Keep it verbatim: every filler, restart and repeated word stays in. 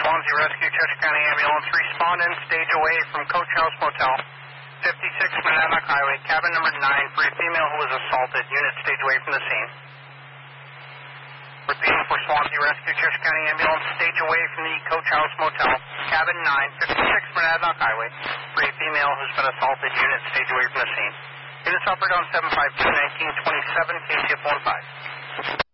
Swansea Rescue, Cheshire County Ambulance. Respondent, stage away from Coach House Motel, fifty-six Monadnock Highway, cabin number nine, for a female who was assaulted. Unit, stage away from the scene. Repeating for Swansea Rescue, Cheshire County Ambulance, stage away from the Coach House Motel, cabin nine, fifty-six Monadnock Highway, for a female who's been assaulted. Unit, stage away from the scene. Units operate on seven five two, nineteen twenty-seven, K C F one five.